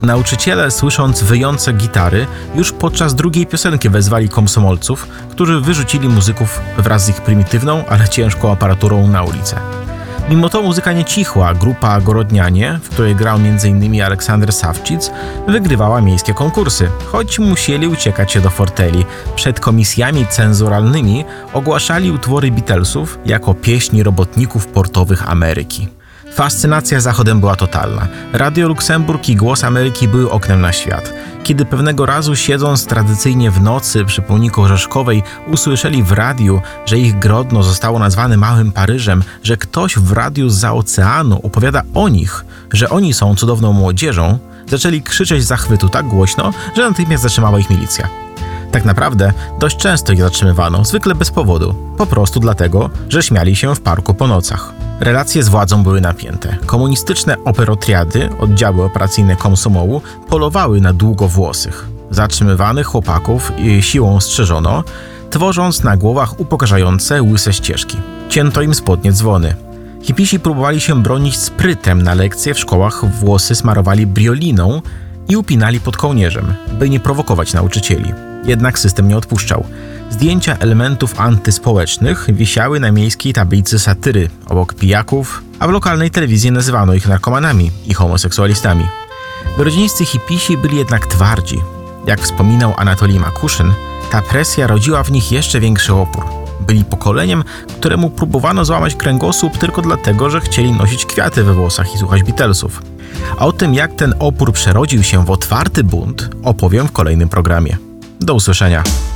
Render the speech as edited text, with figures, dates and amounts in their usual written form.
Nauczyciele, słysząc wyjące gitary, już podczas drugiej piosenki wezwali komsomolców, którzy wyrzucili muzyków wraz z ich prymitywną, ale ciężką aparaturą na ulicę. Mimo to muzyka nie cichła, grupa Gorodnianie, w której grał m.in. Aleksander Sawcic, wygrywała miejskie konkursy, choć musieli uciekać się do forteli. Przed komisjami cenzuralnymi ogłaszali utwory Beatlesów jako pieśni robotników portowych Ameryki. Fascynacja Zachodem była totalna. Radio Luksemburg i Głos Ameryki były oknem na świat. Kiedy pewnego razu, siedząc tradycyjnie w nocy przy pomniku Orzeszkowej, usłyszeli w radiu, że ich Grodno zostało nazwane Małym Paryżem, że ktoś w radiu zza oceanu opowiada o nich, że oni są cudowną młodzieżą, zaczęli krzyczeć z zachwytu tak głośno, że natychmiast zatrzymała ich milicja. Tak naprawdę dość często ich zatrzymywano, zwykle bez powodu, po prostu dlatego, że śmiali się w parku po nocach. Relacje z władzą były napięte. Komunistyczne operotriady, oddziały operacyjne Komsomołu, polowały na długowłosych. Zatrzymywanych chłopaków siłą strzeżono, tworząc na głowach upokarzające łyse ścieżki. Cięto im spodnie dzwony. Hipisi próbowali się bronić sprytem na lekcje w szkołach, włosy smarowali brioliną i upinali pod kołnierzem, by nie prowokować nauczycieli. Jednak system nie odpuszczał. Zdjęcia elementów antyspołecznych wisiały na miejskiej tablicy satyry obok pijaków, a w lokalnej telewizji nazywano ich narkomanami i homoseksualistami. Wyrodzińscy hipisi byli jednak twardzi. Jak wspominał Anatolij Makuszyn, ta presja rodziła w nich jeszcze większy opór. Byli pokoleniem, któremu próbowano złamać kręgosłup tylko dlatego, że chcieli nosić kwiaty we włosach i słuchać Beatlesów. A o tym, jak ten opór przerodził się w otwarty bunt, opowiem w kolejnym programie. Do usłyszenia.